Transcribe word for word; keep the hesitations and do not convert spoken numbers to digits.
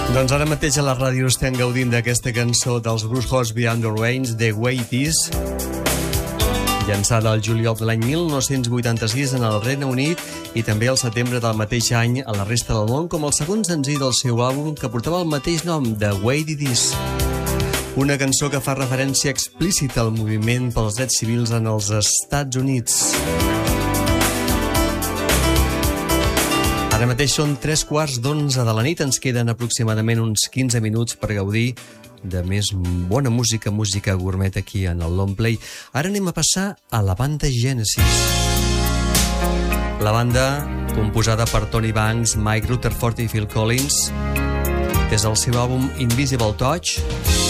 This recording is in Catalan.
Doncs ara mateix a la ràdio estem gaudint d'aquesta cançó dels Bruce Hornsby and the Rains, The Way It Is, llançada al juliol de l'any mil nou-cents vuitanta-sis en el Regne Unit i també al setembre del mateix any a la resta del món com el segon senzill del seu àlbum que portava el mateix nom, The Way It Is. Una cançó que fa referència explícita al moviment pels drets civils en els Estats Units. Ara mateix són tres quarts d'onze de la nit, ens queden aproximadament uns quinze minuts per gaudir de més bona música, música gourmet aquí en el Long Play. Ara anem a passar a la banda Genesis. La banda, composada per Tony Banks, Mike Rutherford i Phil Collins, des del seu àlbum Invisible Touch,